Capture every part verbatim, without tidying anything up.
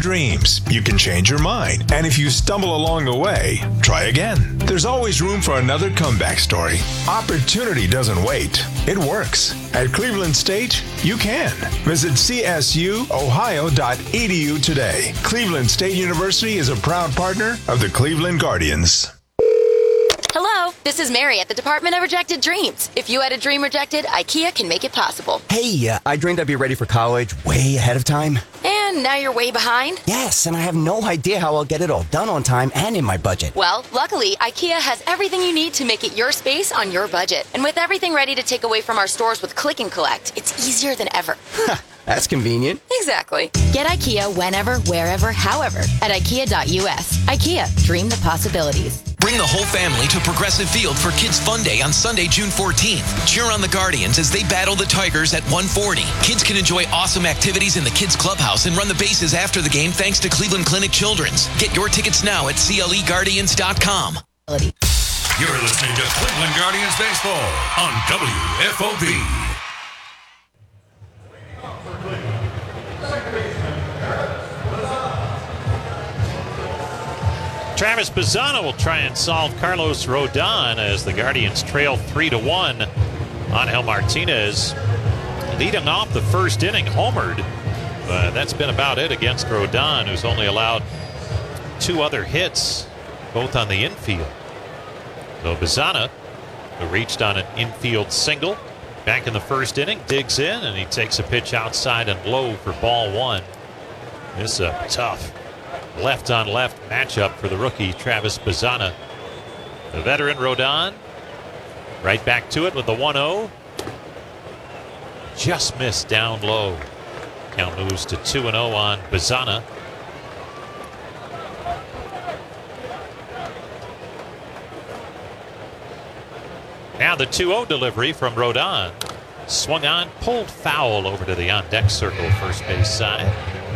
dreams, you can change your mind. And if you stumble along the way, try again. There's always room for another comeback story. Opportunity doesn't wait. It works. At Cleveland State, you can. Visit c s u ohio dot e d u today. Cleveland State University is a proud partner of the Cleveland Guardians. Hello, this is Mary at the Department of Rejected Dreams. If you had a dream rejected, IKEA can make it possible. Hey, uh, I dreamed I'd be ready for college way ahead of time. And now you're way behind? Yes, and I have no idea how I'll get it all done on time and in my budget. Well, luckily, IKEA has everything you need to make it your space on your budget. And with everything ready to take away from our stores with Click and Collect, it's easier than ever. That's convenient. Exactly. Get IKEA whenever, wherever, however at ikea dot u s. IKEA, dream the possibilities. Bring the whole family to Progressive Field for Kids Fun Day on Sunday, June fourteenth. Cheer on the Guardians as they battle the Tigers at one forty. Kids can enjoy awesome activities in the Kids Clubhouse and run the bases after the game thanks to Cleveland Clinic Children's. Get your tickets now at c l e guardians dot com. You're listening to Cleveland Guardians Baseball on W F O B. Travis Bazzana will try and solve Carlos Rodon as the Guardians trail three to one. Angel Martinez leading off the first inning, homered. But that's been about it against Rodon, who's only allowed two other hits, both on the infield. So Bazzana, who reached on an infield single back in the first inning, digs in, and he takes a pitch outside and low for ball one. This is a tough left-on-left matchup for the rookie Travis Bazzana. The veteran Rodon right back to it with the one oh. Just missed down low. Count moves to two and oh on Bazzana. Now the two oh delivery from Rodon. Swung on, pulled foul over to the on-deck circle, first base side.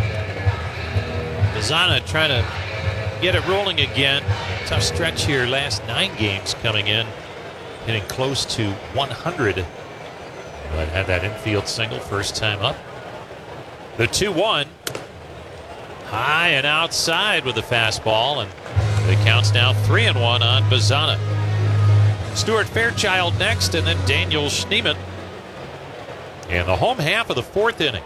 Bazzana trying to get it rolling again. Tough stretch here. Last nine games coming in, hitting close to one hundred. But had that infield single first time up. The two one. High and outside with the fastball, and the count's now three and one on Bazzana. Stuart Fairchild next, and then Daniel Schneemann. And the home half of the fourth inning.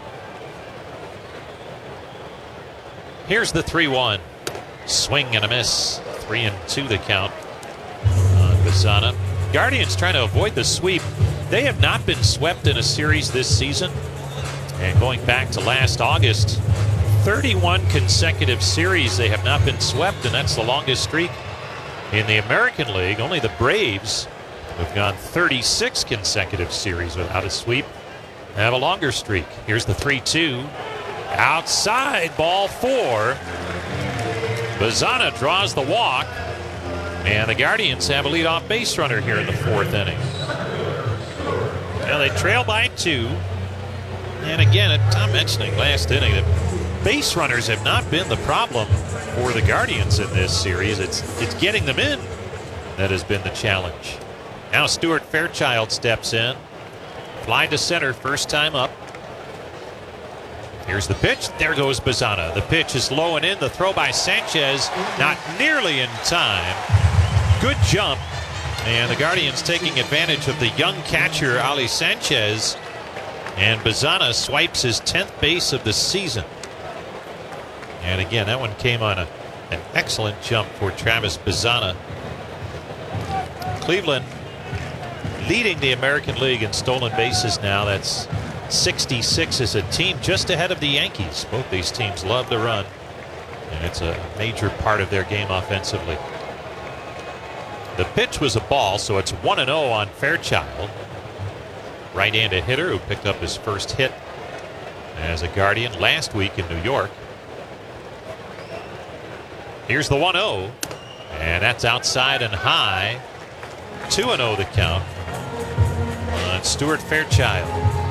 Here's the three one. Swing and a miss. Three and two the count on Bazzana. Guardians trying to avoid the sweep. They have not been swept in a series this season. And going back to last August, thirty-one consecutive series they have not been swept, and that's the longest streak in the American League. Only the Braves have gone thirty-six consecutive series without a sweep, have a longer streak. Here's the three two. Outside, ball four. Bazzana draws the walk, and the Guardians have a leadoff base runner here in the fourth inning. Now they trail by two. And again, Tom mentioning last inning that base runners have not been the problem for the Guardians in this series. It's it's getting them in that has been the challenge. Now Stuart Fairchild steps in. Fly to center, first time up. Here's the pitch. There goes Bazzana. The pitch is low and in. The throw by Sanchez, not nearly in time. Good jump. And the Guardians taking advantage of the young catcher, Ali Sanchez. And Bazzana swipes his tenth base of the season. And again, that one came on a, an excellent jump for Travis Bazzana. Cleveland leading the American League in stolen bases now. That's sixty-six as a team, just ahead of the Yankees. Both these teams love to run, and it's a major part of their game offensively. The pitch was a ball, so it's one and oh on Fairchild. Right-handed hitter who picked up his first hit as a Guardian last week in New York. Here's the one oh, and that's outside and high. two and oh the count on Stuart Fairchild.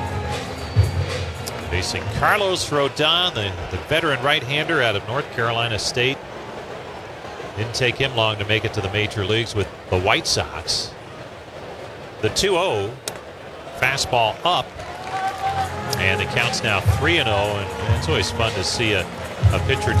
Facing Carlos Rodon, the, the veteran right-hander out of North Carolina State. Didn't take him long to make it to the major leagues with the White Sox. The two oh, fastball up, and the count's now three and oh, and it's always fun to see a, a pitcher